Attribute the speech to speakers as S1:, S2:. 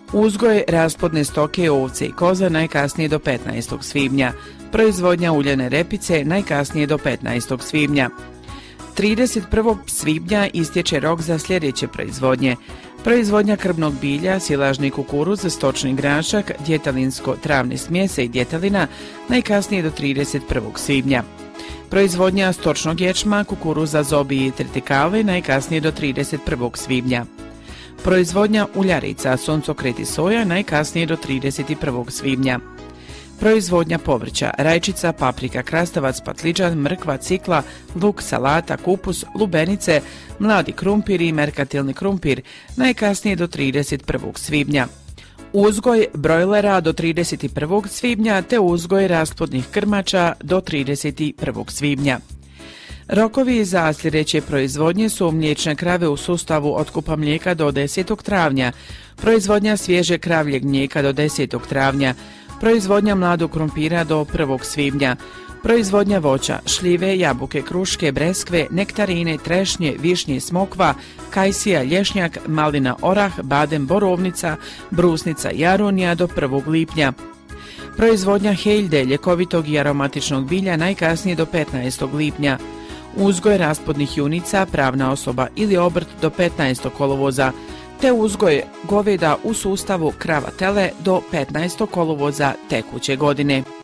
S1: Uzgoj rasplodne stoke ovce i koza najkasnije do 15. svibnja. Proizvodnja uljane repice najkasnije do 15. svibnja. 31. svibnja istječe rok za sljedeće proizvodnje. Proizvodnja krmnog bilja, silažni kukuruz, stočni grašak, djetalinsko-travne smjese i djetelina najkasnije do 31. svibnja. Proizvodnja stočnog ječma, kukuruza, zobi i tritikale najkasnije do 31. svibnja. Proizvodnja uljarica, suncokret i soja najkasnije do 31. svibnja. Proizvodnja povrća, rajčica, paprika, krastavac, patliđan, mrkva, cikla, luk, salata, kupus, lubenice, mladi krumpir i merkantilni krumpir najkasnije do 31. svibnja. Uzgoj brojlera do 31. svibnja te uzgoj rasplodnih krmača do 31. svibnja. Rokovi za sljedeće proizvodnje su mliječne krave u sustavu otkupa mlijeka do 10. travnja, proizvodnja svježe kravljeg mlijeka do 10. travnja, proizvodnja mladog krumpira do 1. svibnja, proizvodnja voća, šljive, jabuke, kruške, breskve, nektarine, trešnje, višnje, smokva, kajsija, lješnjak, malina, orah, badem, borovnica, brusnica i aronija do 1. lipnja. Proizvodnja heljde, ljekovitog i aromatičnog bilja najkasnije do 15. lipnja. Uzgoj rasplodnih junica, pravna osoba ili obrt do 15. kolovoza, te uzgoj goveda u sustavu krava tele do 15. kolovoza tekuće godine.